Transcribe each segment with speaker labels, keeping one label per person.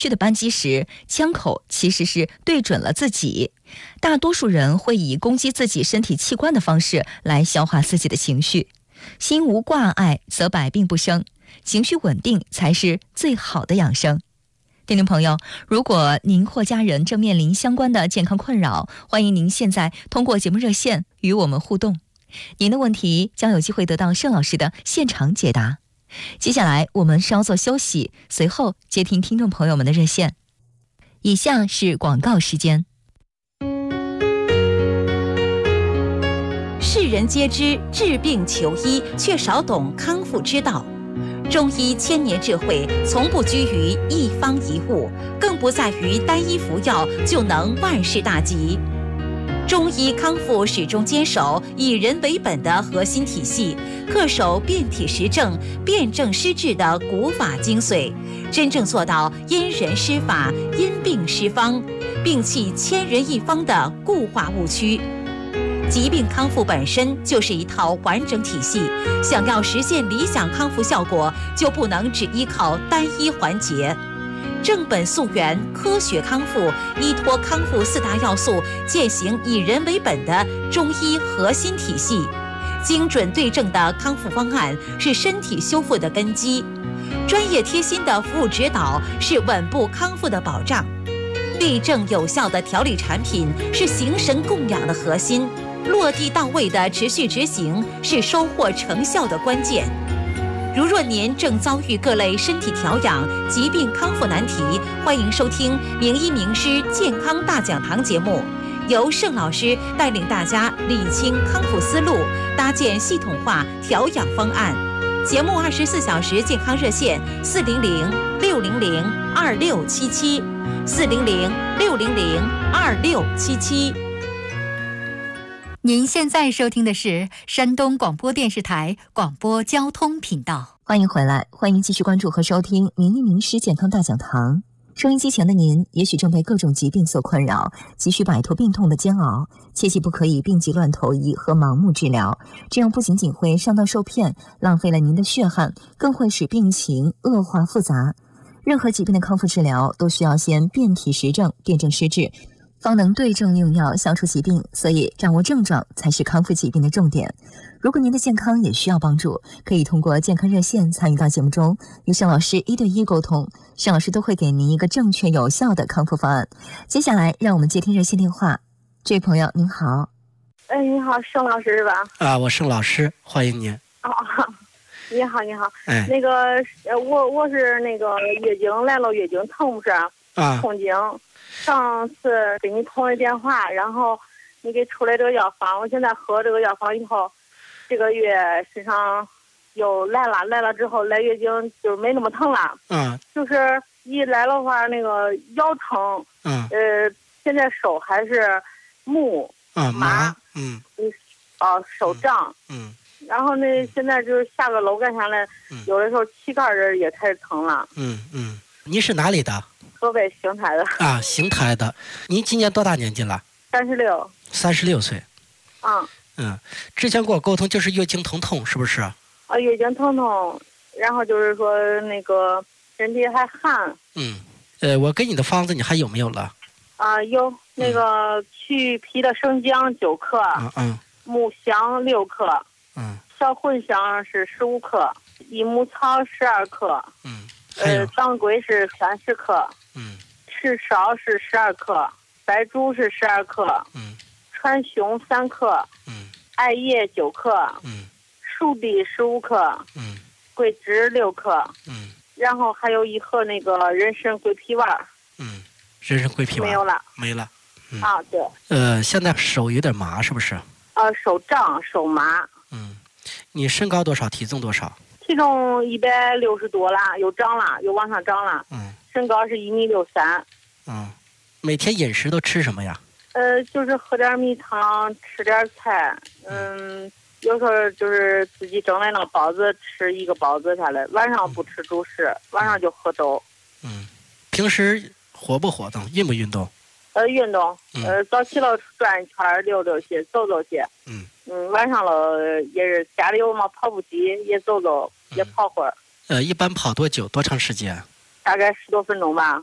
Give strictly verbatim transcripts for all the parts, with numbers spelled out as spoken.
Speaker 1: 去的扳机时，枪口其实是对准了自己。大多数人会以攻击自己身体器官的方式来消化自己的情绪。心无挂碍，则百病不生，情绪稳定才是最好的养生。听众朋友，如果您或家人正面临相关的健康困扰，欢迎您现在通过节目热线与我们互动，您的问题将有机会得到盛老师的现场解答。接下来我们稍作休息，随后接听听众朋友们的热线。以下是广告时间。
Speaker 2: 世人皆知治病求医，却少懂康复之道。中医千年智慧，从不拘于一方一物，更不在于单一服药就能万事大吉。中医康复始终坚守以人为本的核心体系，恪守辨体施症、辨证施治的古法精髓，真正做到因人施法、因病施方，摒弃千人一方的固化误区。疾病康复本身就是一套完整体系，想要实现理想康复效果，就不能只依靠单一环节。正本溯源，科学康复，依托康复四大要素，践行以人为本的中医核心体系。精准对症的康复方案是身体修复的根基，专业贴心的服务指导是稳步康复的保障，对症有效的调理产品是形神供养的核心。落地到位的持续执行是收获成效的关键。如若您正遭遇各类身体调养、疾病康复难题，欢迎收听《名医名师健康大讲堂》节目，由盛老师带领大家理清康复思路，搭建系统化调养方案。节目二十四小时健康热线：四零零六零零二六七七，四零零六零零二六七七。
Speaker 3: 您现在收听的是山东广播电视台广播交通频道。
Speaker 1: 欢迎回来，欢迎继续关注和收听名医名师健康大讲堂。收音机前的您也许正被各种疾病所困扰，急需摆脱病痛的煎熬，切记不可以病急乱投医和盲目治疗，这样不仅仅会上当受骗，浪费了您的血汗，更会使病情恶化复杂。任何疾病的康复治疗都需要先辨体实证、辨证施治，方能对症用药消除疾病，所以掌握症状才是康复疾病的重点。如果您的健康也需要帮助，可以通过健康热线参与到节目中，与盛老师一对一沟通，盛老师都会给您一个正确有效的康复方案。接下来让我们接听热线电话。这位朋友您好。
Speaker 4: 哎，你好，盛老师是吧？
Speaker 5: 啊，我盛老师，欢迎您。
Speaker 4: 哦，你好，你好。
Speaker 5: 哎，
Speaker 4: 那个我我是那个月经来了，月经疼不是？
Speaker 5: 啊，
Speaker 4: 痛经。上次给你通了电话，然后你给出来这个药方，我现在喝这个药方以后，这个月身上又来了，来了之后来月经就没那么疼了。
Speaker 5: 嗯，
Speaker 4: 就是一来的话那个腰疼。
Speaker 5: 嗯，
Speaker 4: 呃，现在手还是木。
Speaker 5: 嗯，
Speaker 4: 麻。
Speaker 5: 嗯。
Speaker 4: 哦、呃，手胀。
Speaker 5: 嗯。
Speaker 4: 然后呢，现在就是下个楼干下来，
Speaker 5: 嗯、
Speaker 4: 有的时候膝盖这也开始疼了。
Speaker 5: 嗯嗯，您是哪里的？
Speaker 4: 河北邢台的。
Speaker 5: 啊，邢台的。您今年多大年纪了？
Speaker 4: 三十六。
Speaker 5: 三十六岁。
Speaker 4: 嗯。
Speaker 5: 嗯，之前跟我沟通就是月经疼痛，是不是？
Speaker 4: 啊，月经疼痛，然后就是说那个身体还寒。
Speaker 5: 嗯，呃，我给你的方子你还有没有了？
Speaker 4: 啊，有那个去皮的生姜九克。
Speaker 5: 嗯嗯。
Speaker 4: 木香六克。
Speaker 5: 嗯。
Speaker 4: 小茴香是十五克，益母草十二克。
Speaker 5: 嗯。
Speaker 4: 呃，当归是三十克。
Speaker 5: 嗯。
Speaker 4: 赤芍是十二克，白术是十二克。
Speaker 5: 嗯。
Speaker 4: 川芎三克。
Speaker 5: 嗯。
Speaker 4: 艾叶九克。
Speaker 5: 嗯。
Speaker 4: 树地十五克。
Speaker 5: 嗯。
Speaker 4: 桂枝六克。
Speaker 5: 嗯。然
Speaker 4: 后还有一盒那个人参桂皮丸。
Speaker 5: 嗯。人参桂皮丸。
Speaker 4: 没有了。
Speaker 5: 没了。嗯、
Speaker 4: 啊，对。
Speaker 5: 呃，现在手有点麻，是不是？
Speaker 4: 呃，手胀，手麻。
Speaker 5: 嗯。你身高多少？体重多少？
Speaker 4: 体重一百六十多了，又长了，又往上涨了。
Speaker 5: 嗯。身
Speaker 4: 高是一米六三。
Speaker 5: 嗯。每天饮食都吃什么呀？
Speaker 4: 呃，就是喝点米汤，吃点菜。嗯，有时候就是自己蒸来那包子，吃一个包子下来。晚上不吃主食，晚上就喝粥。
Speaker 5: 嗯。平时活不活动？运不运动？
Speaker 4: 呃，运动。
Speaker 5: 嗯、
Speaker 4: 呃，早起了转一圈，溜溜去，走走去。
Speaker 5: 嗯。
Speaker 4: 嗯，晚上了也是家里有嘛跑步机，也走走，也跑会儿。
Speaker 5: 呃，一般跑多久？多长时间？
Speaker 4: 大概十多分钟吧。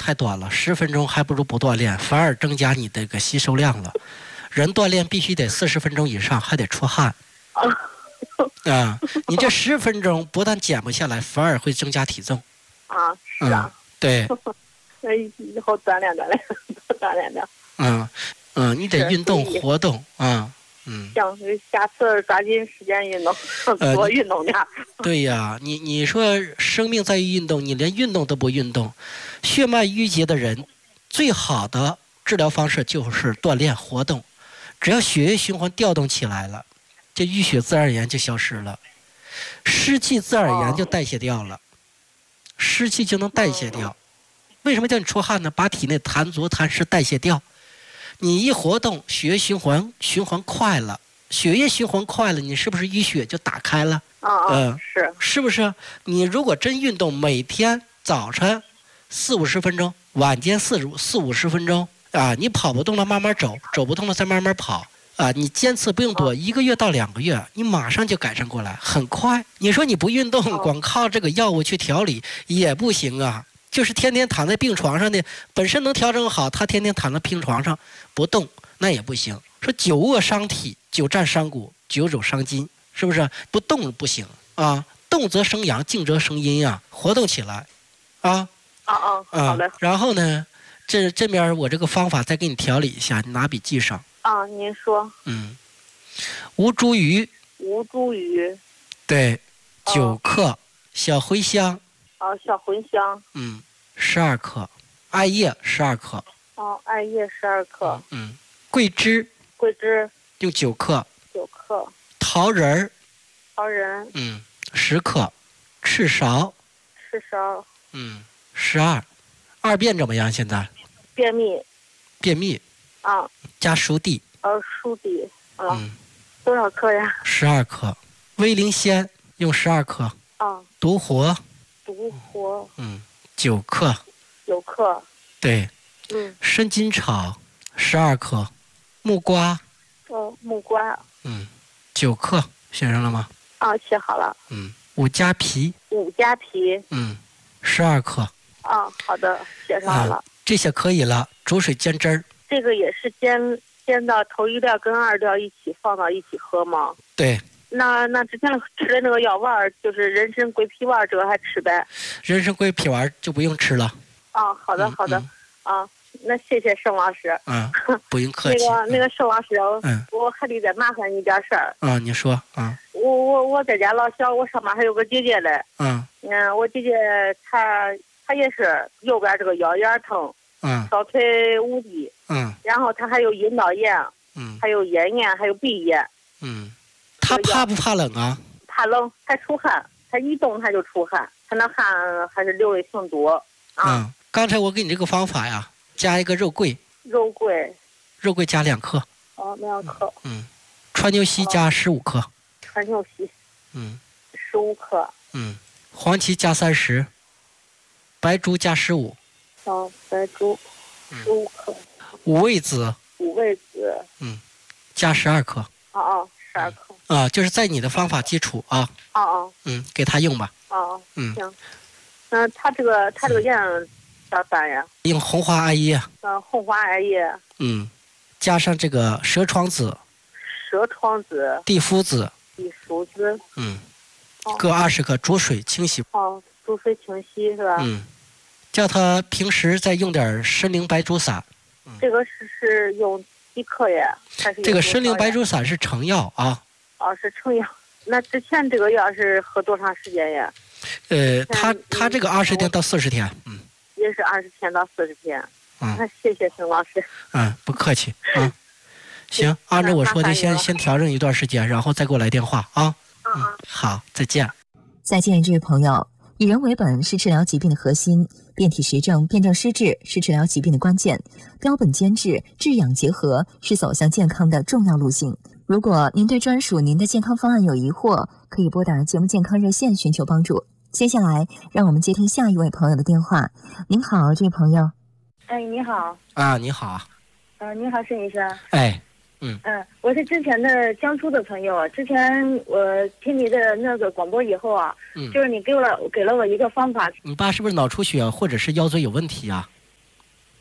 Speaker 5: 太短了，十分钟还不如不锻炼，反而增加你这个吸收量了。人锻炼必须得四十分钟以上，还得出汗。啊，你这十分钟不但减不下来，反而会增加体重。
Speaker 4: 啊，是啊。
Speaker 5: 嗯、对。
Speaker 4: 那以后锻炼锻炼，多锻炼点。
Speaker 5: 嗯嗯，你得运动活动啊。嗯，
Speaker 4: 行，下次抓紧时间运动，多运动点、呃。
Speaker 5: 对呀，你你说生命在于运动，你连运动都不运动，血脉淤结的人，最好的治疗方式就是锻炼活动。只要血液循环调动起来了，这淤血自然而然就消失了，湿气自然而然就代谢掉了，湿气就能代谢掉。为什么叫你出汗呢？把体内痰浊痰湿代谢掉。你一活动，血液循环循环快了，血液循环快了，你是不是淤血就打开了？
Speaker 4: 啊啊、呃，是
Speaker 5: 是不是？你如果真运动，每天早晨四五十分钟，晚间四四五十分钟啊，你跑不动了慢慢走，走不动了再慢慢跑啊，你坚持不用多，一个月到两个月，你马上就改善过来，很快。你说你不运动，光靠这个药物去调理也不行啊。就是天天躺在病床上的，本身能调整好，他天天躺在病床上不动，那也不行。说久卧伤体，久站伤骨，久走伤筋，是不是？不动不行啊，动则生阳，静则生阴啊，活动起来，啊。
Speaker 4: 啊啊，好的。
Speaker 5: 然后呢，这这边我这个方法再给你调理一下，你拿笔记上。
Speaker 4: 啊，您说。
Speaker 5: 嗯，吴茱萸。
Speaker 4: 吴茱萸。
Speaker 5: 对，九克，小茴香。
Speaker 4: 哦，小茴香。
Speaker 5: 嗯，十二克，艾叶十二克。
Speaker 4: 哦，艾叶十二克。
Speaker 5: 嗯，桂枝。
Speaker 4: 桂枝。
Speaker 5: 用九克。
Speaker 4: 九克。
Speaker 5: 桃仁儿。
Speaker 4: 桃仁。
Speaker 5: 嗯，十克。赤芍。
Speaker 4: 赤芍。
Speaker 5: 嗯，十二。二便怎么样？现在？
Speaker 4: 便秘。
Speaker 5: 便秘。
Speaker 4: 啊。
Speaker 5: 加熟地。
Speaker 4: 呃，熟地。啊。
Speaker 5: 嗯。
Speaker 4: 多少克呀？
Speaker 5: 十二克。威灵仙用十二克。
Speaker 4: 啊。
Speaker 5: 独活。
Speaker 4: 独活。
Speaker 5: 嗯，九克。
Speaker 4: 九克。
Speaker 5: 对。
Speaker 4: 嗯。
Speaker 5: 生筋草十二克。木瓜。
Speaker 4: 哦，木瓜。
Speaker 5: 嗯，九克，写上了吗？
Speaker 4: 啊，写好了。
Speaker 5: 嗯，五加皮。
Speaker 4: 五加皮。
Speaker 5: 嗯，十二克。
Speaker 4: 啊，好的，写上了。
Speaker 5: 啊、这些可以了，煮水煎汁儿。
Speaker 4: 这个也是煎煎到头一料跟二料一起放到一起喝吗？
Speaker 5: 对。
Speaker 4: 那那之前吃的那个药丸，就是人参桂皮丸，这个还吃呗？
Speaker 5: 人参桂皮丸就不用吃了。
Speaker 4: 啊，好的好的、嗯嗯、啊，那谢谢盛老师。
Speaker 5: 嗯，不用客气。
Speaker 4: 那个那个盛老师，
Speaker 5: 嗯，
Speaker 4: 我还得再麻烦你点事儿。
Speaker 5: 啊，你说啊。
Speaker 4: 我我我在家老小，我上面还有个姐姐嘞。
Speaker 5: 嗯。
Speaker 4: 嗯，我姐姐她她也是右边这个腰眼疼。
Speaker 5: 嗯。
Speaker 4: 小腿无力。
Speaker 5: 嗯。
Speaker 4: 然后她还有阴道炎。
Speaker 5: 嗯。
Speaker 4: 还有咽炎，还有鼻炎。
Speaker 5: 嗯。他怕不怕冷啊？
Speaker 4: 怕冷，还出汗，他一动他就出汗，他那汗还是流的挺多。
Speaker 5: 啊、嗯，刚才我给你这个方法呀，加一个肉桂。
Speaker 4: 肉桂。
Speaker 5: 肉桂加两克。
Speaker 4: 哦，两克。
Speaker 5: 嗯，川牛膝加十五克。
Speaker 4: 川牛膝。
Speaker 5: 嗯。
Speaker 4: 十五克。
Speaker 5: 嗯，黄芪加三十，白术加十五。
Speaker 4: 哦，白术。十五克。
Speaker 5: 五味子。
Speaker 4: 五味子。
Speaker 5: 嗯，加十二克。
Speaker 4: 哦哦。十二克
Speaker 5: 啊，就是在你的方法基础啊。
Speaker 4: 哦哦。
Speaker 5: 嗯，给他用吧。
Speaker 4: 哦。
Speaker 5: 嗯。
Speaker 4: 行。那他这个他这个药咋办呀？
Speaker 5: 用红花艾叶。
Speaker 4: 嗯，红花艾叶。
Speaker 5: 嗯，加上这个蛇床子。
Speaker 4: 蛇床子。
Speaker 5: 地肤子。
Speaker 4: 地肤子。
Speaker 5: 嗯。各二十克，煮水清洗。
Speaker 4: 哦，煮水清洗是吧？
Speaker 5: 嗯。叫他平时再用点参苓白术散。
Speaker 4: 嗯、这个是是用。几克呀？还是
Speaker 5: 这个参苓白术散是成药啊。
Speaker 4: 哦，是成药。那之前这个药是喝多长时间呀？
Speaker 5: 呃，他他这个二十天到四十天，嗯。
Speaker 4: 也是二十天到四十天。
Speaker 5: 嗯。
Speaker 4: 那谢谢沈老师。
Speaker 5: 嗯，不客气啊。行，按照我说的，先先调整一段时间，然后再给我来电话啊。
Speaker 4: 嗯
Speaker 5: 嗯。好，再见。
Speaker 1: 再见，这位朋友。以人为本是治疗疾病的核心，辨体实证、辨证施治是治疗疾病的关键，标本兼治、治养结合是走向健康的重要路径。如果您对专属您的健康方案有疑惑，可以拨打节目健康热线寻求帮助。接下来，让我们接听下一位朋友的电话。您好，这位朋友。
Speaker 6: 哎，你好。
Speaker 5: 啊，你好。
Speaker 6: 嗯、呃，你好，沈医生。
Speaker 5: 哎。嗯
Speaker 6: 嗯，我是之前的江苏的朋友。之前我听你的那个广播以后啊，嗯，就是你给我了给了我一个方法。
Speaker 5: 你爸是不是脑出血或者是腰椎有问题啊？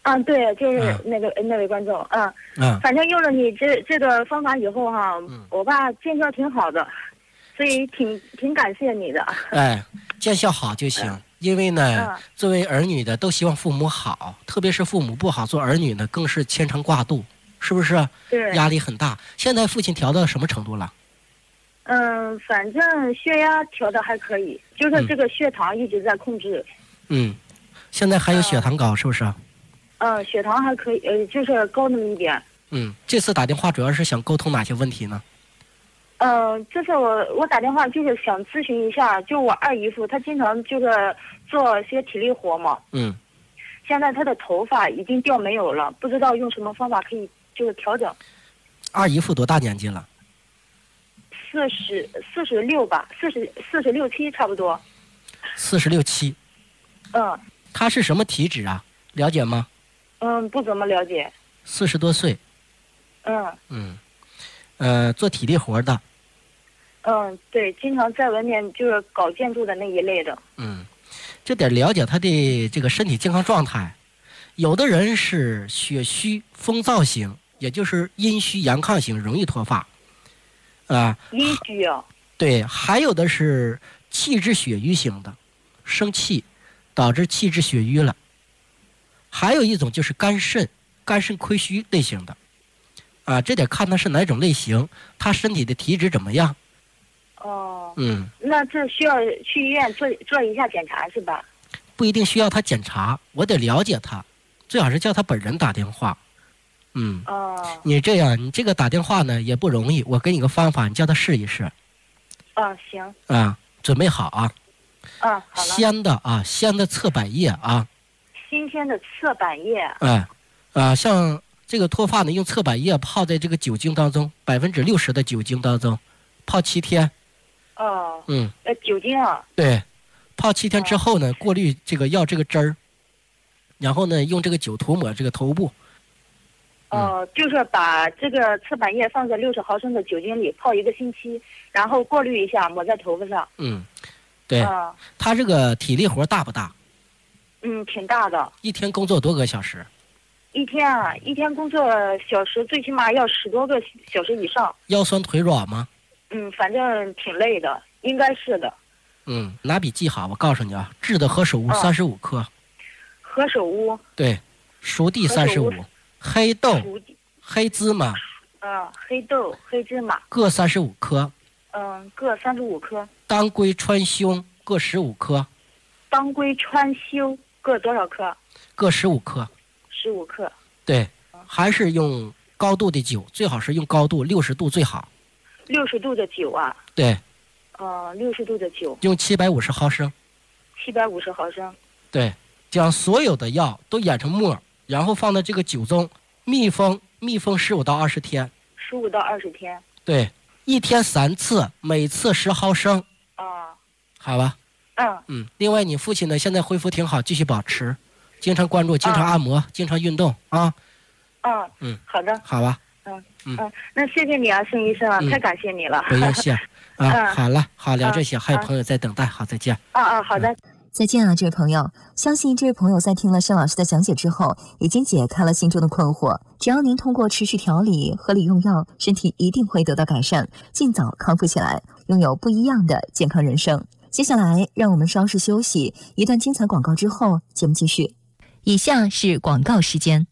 Speaker 6: 啊，对，就是
Speaker 5: 嗯
Speaker 6: 那个、那位观众，嗯
Speaker 5: 嗯，
Speaker 6: 反正用了你这这个方法以后哈，
Speaker 5: 嗯
Speaker 6: 我爸见效挺好的，所以挺挺感谢你的。
Speaker 5: 哎，见效好就行。因为呢，
Speaker 6: 嗯
Speaker 5: 作为儿女的都希望父母好，特别是父母不好，做儿女呢更是牵肠挂肚，是不是？
Speaker 6: 对，
Speaker 5: 压力很大。现在父亲调到什么程度了？
Speaker 6: 嗯，反正血压调的还可以，就是这个血糖一直在控制。
Speaker 5: 嗯，现在还有血糖高，是不是？
Speaker 6: 嗯，血糖还可以，呃，就是高那么一点。
Speaker 5: 嗯，这次打电话主要是想沟通哪些问题呢？
Speaker 6: 嗯，这次我我打电话就是想咨询一下，就我二姨夫，他经常就是做些体力活嘛。
Speaker 5: 嗯，
Speaker 6: 现在他的头发已经掉没有了，不知道用什么方法可以就是调整。
Speaker 5: 二姨夫多大年纪了？
Speaker 6: 四十四十六吧，四十四十六七差不多。
Speaker 5: 四十六七。
Speaker 6: 嗯
Speaker 5: 他是什么体质啊？了解吗？
Speaker 6: 嗯，不怎么了解。
Speaker 5: 四十多岁。
Speaker 6: 嗯
Speaker 5: 嗯，呃，做体力活的。
Speaker 6: 嗯，对，经常在外面就是搞建筑的那一类的。
Speaker 5: 嗯，这得了解他的这个身体健康状态。有的人是血虚风燥型，也就是阴虚阳亢型，容易脱发。啊、
Speaker 6: 阴虚啊。
Speaker 5: 对，还有的是气滞血瘀型的，生气导致气滞血瘀了。还有一种就是肝肾肝肾亏虚类型的，啊，这得看他是哪种类型，他身体的体质怎么样。
Speaker 6: 哦。
Speaker 5: 嗯，
Speaker 6: 那这需要去医院做做一下检查是吧？
Speaker 5: 不一定需要他检查，我得了解他，最好是叫他本人打电话。嗯，
Speaker 6: 哦。
Speaker 5: 你这样，你这个打电话呢也不容易，我给你个方法，你叫他试一试。
Speaker 6: 啊，行。
Speaker 5: 啊，准备好啊。
Speaker 6: 啊，好了。
Speaker 5: 鲜的啊，鲜的侧柏叶啊。
Speaker 6: 新鲜的侧柏叶。
Speaker 5: 哎，啊，像这个脱发呢，用侧柏叶泡在这个酒精当中，百分之六十的酒精当中，泡七天。
Speaker 6: 哦。
Speaker 5: 嗯。
Speaker 6: 呃，酒精啊。
Speaker 5: 对，泡七天之后呢，过滤这个要这个汁儿，然后呢，用这个酒涂抹这个头部。
Speaker 6: 哦、呃，就是把这个侧柏叶放在六十毫升的酒精里泡一个星期，然后过滤一下，抹在头发上。
Speaker 5: 嗯，对。
Speaker 6: 啊、
Speaker 5: 他这个体力活大不大？
Speaker 6: 嗯，挺大的。
Speaker 5: 一天工作多个小时？
Speaker 6: 一天啊，一天工作小时最起码要十多个小时以上。
Speaker 5: 腰酸腿软吗？
Speaker 6: 嗯，反正挺累的，应该是的。
Speaker 5: 嗯，拿笔记好，我告诉你啊，制的何首乌三十五克。
Speaker 6: 何首乌。
Speaker 5: 对，熟地三十五，黑豆、黑芝麻。
Speaker 6: 啊，黑豆、黑芝麻
Speaker 5: 各三十五克。
Speaker 6: 嗯，各三十五克。
Speaker 5: 当归、川芎各十五克。
Speaker 6: 当归、川芎各多少克？
Speaker 5: 各十五克。
Speaker 6: 十五克。
Speaker 5: 对，还是用高度的酒，最好是用高度六十度最好。
Speaker 6: 六十度的酒啊？
Speaker 5: 对。
Speaker 6: 呃，六十度的酒。
Speaker 5: 用七百五十毫升。
Speaker 6: 七百五十毫升。
Speaker 5: 对，将所有的药都研成沫，然后放到这个酒中，密封，密封十五到二十天。
Speaker 6: 十五到二十天。
Speaker 5: 对，一天三次，每次十毫升。
Speaker 6: 啊。
Speaker 5: 好吧。
Speaker 6: 嗯。
Speaker 5: 嗯。另外，你父亲呢，现在恢复挺好，继续保持，经常关注，经常按摩，啊、经常运动啊。
Speaker 6: 嗯。
Speaker 5: 嗯。
Speaker 6: 好的。
Speaker 5: 好吧。
Speaker 6: 嗯嗯，那谢谢你啊，孙医生啊，
Speaker 5: 嗯、
Speaker 6: 太感谢你了。
Speaker 5: 不用谢啊。
Speaker 6: 嗯、
Speaker 5: 好了，好聊这些，
Speaker 6: 嗯、
Speaker 5: 还有朋友在等待，好，再见。
Speaker 6: 啊啊，好的。
Speaker 1: 嗯再见啊，这位朋友！相信这位朋友在听了申老师的讲解之后，已经解开了心中的困惑。只要您通过持续调理、合理用药，身体一定会得到改善，尽早康复起来，拥有不一样的健康人生。接下来，让我们稍事休息，一段精彩广告之后，节目继续。以下是广告时间。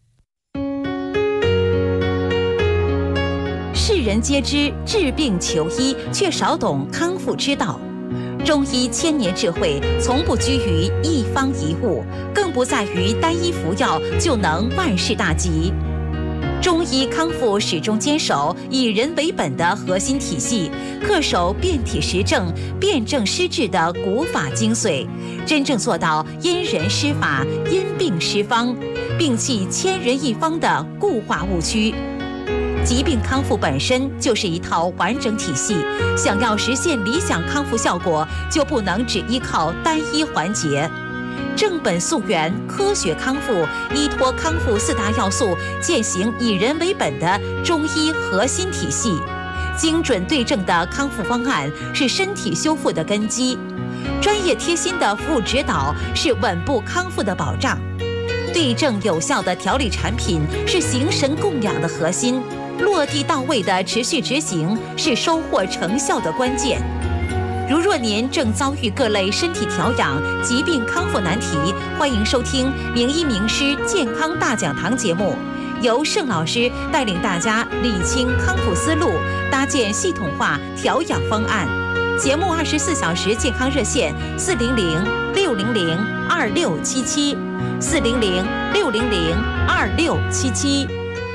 Speaker 2: 世人皆知治病求医，却少懂康复之道。中医千年智慧，从不拘于一方一物，更不在于单一服药就能万事大吉。中医康复始终坚守以人为本的核心体系，恪守辨体施症、辨证施治的古法精髓，真正做到因人施法、因病施方，摒弃千人一方的固化误区。疾病康复本身就是一套完整体系，想要实现理想康复效果，就不能只依靠单一环节。正本溯源，科学康复，依托康复四大要素，践行以人为本的中医核心体系。精准对症的康复方案是身体修复的根基，专业贴心的服务指导是稳步康复的保障。 对症有效的调理产品是形神供养的核心，落地到位的持续执行是收获成效的关键。如若您正遭遇各类身体调养、疾病康复难题，欢迎收听《名医名师健康大讲堂》节目，由盛老师带领大家理清康复思路，搭建系统化调养方案。节目二十四小时健康热线：四零零六零零二六七七，四零零六零零二六七七。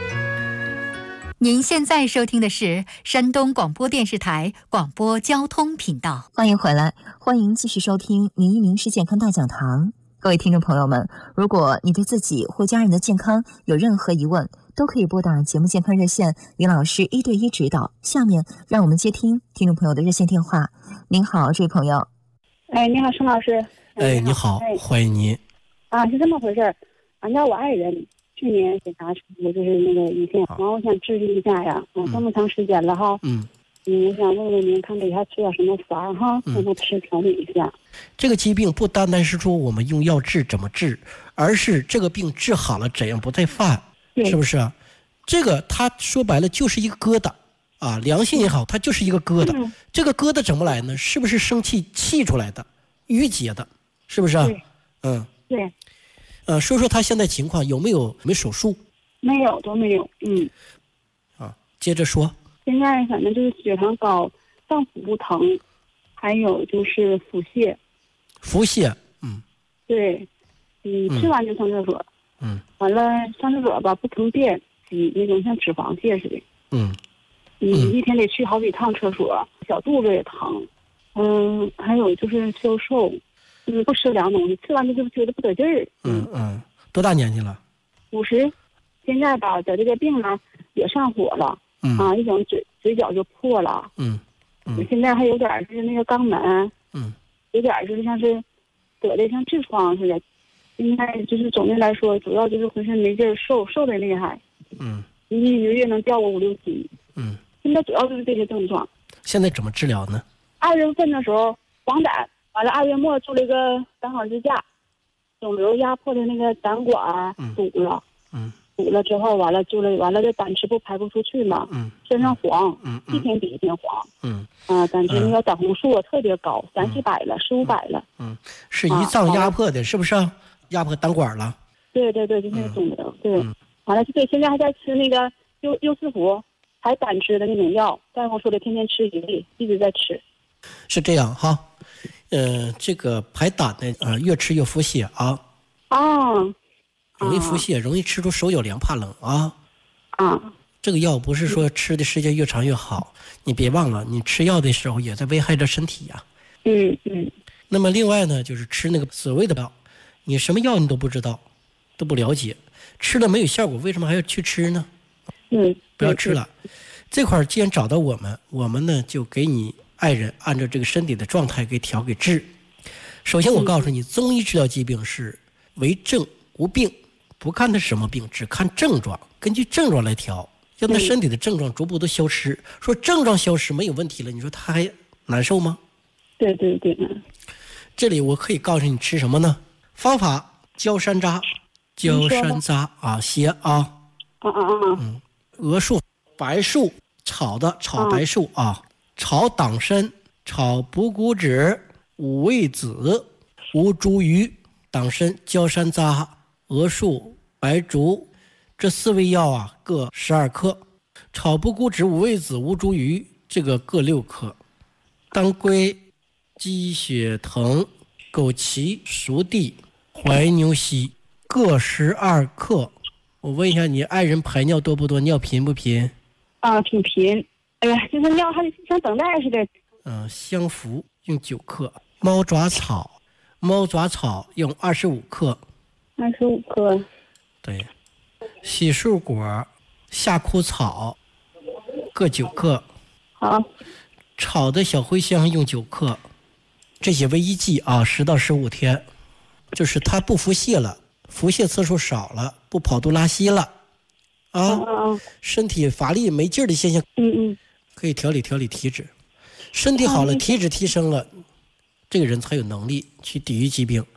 Speaker 3: 您现在收听的是山东广播电视台广播交通频道。
Speaker 1: 欢迎回来，欢迎继续收听《名医名师健康大讲堂》。各位听众朋友们，如果你对自己或家人的健康有任何疑问，都可以拨打节目健康热线，林老师一对一指导。下面让我们接听听众朋友的热线电话。您好，这位朋友。
Speaker 7: 哎，你好，盛老师。
Speaker 5: 哎，你好，哎、欢迎您。
Speaker 7: 啊，是这么回事儿。俺家我爱人去年检查出就是那个胰腺，然后我想治疗一下呀，啊，这么长时间了哈。嗯。嗯，我想问问您，看给他吃点什么法哈，让他吃调理一下。
Speaker 5: 这个疾病不单单是说我们用药治怎么治，而是这个病治好了怎样不再犯，是不是啊？这个他说白了就是一个疙瘩啊，良性也好，它就是一个疙瘩。嗯、这个疙瘩怎么来呢？是不是生气气出来的、淤结的？是不是啊？嗯，
Speaker 7: 对。
Speaker 5: 呃，说说他现在情况，有没有没手术？
Speaker 7: 没有，都没有。嗯。
Speaker 5: 啊，接着说。
Speaker 7: 现在反正就是血糖高，脏腑不疼，还有就是腹泻。
Speaker 5: 腹泻，嗯。对，
Speaker 7: 嗯，吃完就上厕所。
Speaker 5: 嗯。
Speaker 7: 完了上厕所吧，不成便，挤那种像脂肪泻似的。
Speaker 5: 嗯。
Speaker 7: 你一天得去好几趟厕所，小肚子也疼。嗯，还有就是消瘦，就是不吃凉东西，吃完就觉得不得劲儿。
Speaker 5: 嗯嗯，多大年纪了？
Speaker 7: 五十。现在吧，得这个病呢也上火了。
Speaker 5: 嗯
Speaker 7: 啊，一种嘴嘴角就破了。
Speaker 5: 嗯嗯。
Speaker 7: 现在还有点是那个肛门。
Speaker 5: 嗯。
Speaker 7: 有点就是像是得的像痔疮似的。现在就是总的来说，主要就是浑身没劲儿，瘦瘦的厉害。
Speaker 5: 嗯。
Speaker 7: 一一个月能掉个五六斤。
Speaker 5: 嗯。
Speaker 7: 现在主要就是这些症状。
Speaker 5: 现在怎么治疗呢？
Speaker 7: 二月份的时候黄疸，完了二月末做了一个胆管支架，肿瘤压迫的那个胆管堵了。
Speaker 5: 嗯。
Speaker 7: 堵了之后，完了做了，完了这胆汁不排不出去嘛，
Speaker 5: 嗯，
Speaker 7: 身上黄，
Speaker 5: 嗯，
Speaker 7: 一天比一天黄，
Speaker 5: 嗯，
Speaker 7: 啊，胆汁那个胆红素特别高，三四百了，四五百了，
Speaker 5: 嗯，是胰脏压迫的，是不是？压迫胆管了？
Speaker 7: 对对对，就是那个肿瘤，对，完了对，现在还在吃那个优优思福排胆汁的那种药，大夫说的天天吃一粒，一直在吃。
Speaker 5: 是这样哈，呃，这个排胆的啊、呃，越吃越腹泻啊。
Speaker 7: 啊。
Speaker 5: 容易腹泻，容易吃出手脚凉怕冷啊！
Speaker 7: 啊，
Speaker 5: 这个药不是说吃的时间越长越好，你别忘了，你吃药的时候也在危害着身体呀。
Speaker 7: 嗯嗯。
Speaker 5: 那么另外呢，就是吃那个所谓的药，你什么药你都不知道，都不了解，吃了没有效果，为什么还要去吃呢？
Speaker 7: 嗯，
Speaker 5: 不要吃了。这块既然找到我们，我们呢就给你爱人按照这个身体的状态给调给治。首先我告诉你，中医治疗疾病是为症无病。不看他什么病，只看症状，根据症状来调，让他身体的症状逐步都消失。嗯、说症状消失没有问题了，你说他还难受吗？
Speaker 7: 对对对。
Speaker 5: 这里我可以告诉你吃什么呢？方法：焦山楂，焦山楂啊，歇啊。
Speaker 7: 啊啊啊！
Speaker 5: 嗯，鹅树、白术炒的炒白术啊，啊炒党参、炒补骨脂、五味子、吴茱萸、党参、焦山楂。鹅树、白术这四味药啊，各十二克；炒补骨脂、五味子、吴茱萸这个各六克；当归、鸡血藤、枸杞、熟地、怀牛膝各十二克。我问一下，你爱人排尿多不多？尿频不频？
Speaker 7: 啊，挺频。哎呀，就是尿还像等待似的。
Speaker 5: 嗯、呃，香附用九克，猫爪草，猫爪草用二十五克。
Speaker 7: 二十五克，
Speaker 5: 对，洗漱果、夏枯草各九克，
Speaker 7: 好，
Speaker 5: 炒的小茴香用九克，这些为一剂啊，十到十五天，就是它不腹泻了，腹泻次数少了，不跑肚拉稀了，啊，
Speaker 7: 嗯嗯
Speaker 5: 身体乏力没劲儿的现象，
Speaker 7: 嗯嗯，
Speaker 5: 可以调理调理体质，身体好了，体质提升了，这个人才有能力去抵御疾病。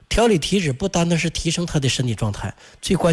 Speaker 5: 调理体质不单单是提升他的身体状态，最关键